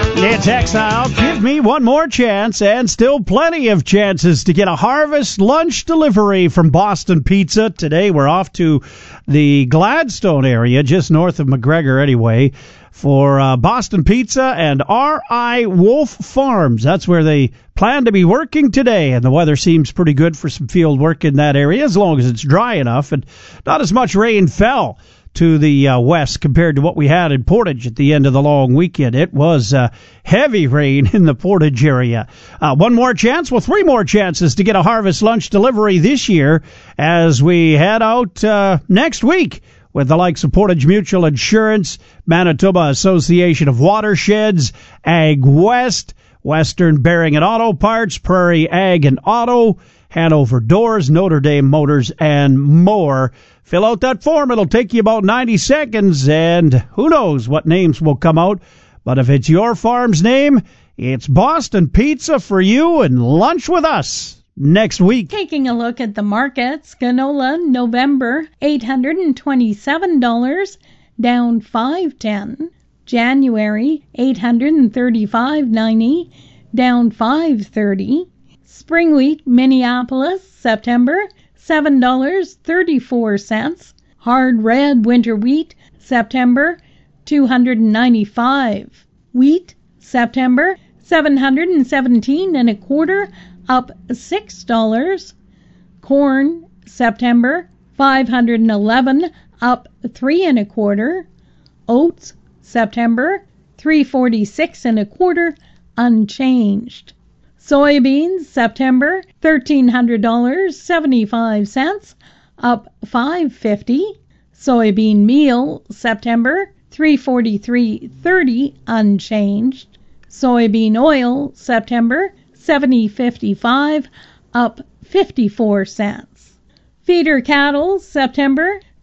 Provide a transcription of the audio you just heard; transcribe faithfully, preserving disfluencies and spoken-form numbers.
It's Exile. Give me one more chance, and still plenty of chances to get a Harvest lunch delivery from Boston Pizza. Today we're off to the Gladstone area, just north of McGregor anyway, for uh, Boston Pizza and R I. Wolf Farms. That's where they plan to be working today, and the weather seems pretty good for some field work in that area, as long as it's dry enough, and not as much rain fell to the uh, west compared to what we had in Portage at the end of the long weekend. It was uh, heavy rain in the Portage area. Uh, one more chance, well, three more chances to get a Harvest lunch delivery this year as we head out uh, next week with the likes of Portage Mutual Insurance, Manitoba Association of Watersheds, Ag West, Western Bearing and Auto Parts, Prairie Ag and Auto, Hanover Doors, Notre Dame Motors, and more. Fill out that form. It'll take you about ninety seconds, and who knows what names will come out. But if it's your farm's name, it's Boston Pizza for you and lunch with us next week. Taking a look at the markets, canola November eight hundred twenty-seven dollars, down five ten. January eight hundred thirty-five ninety, down five thirty. Spring wheat Minneapolis September seven dollars and thirty-four cents. Hard red winter wheat September two hundred ninety-five. Wheat September seven hundred seventeen and a quarter, up six dollars. Corn September five hundred eleven, up three and a quarter. Oats September three forty-six and a quarter, unchanged. Soybeans September thirteen hundred dollars and seventy-five cents, up five fifty. Soybean meal September three forty-three thirty, unchanged. Soybean oil September seventy fifty-five, up fifty-four cents. Feeder cattle September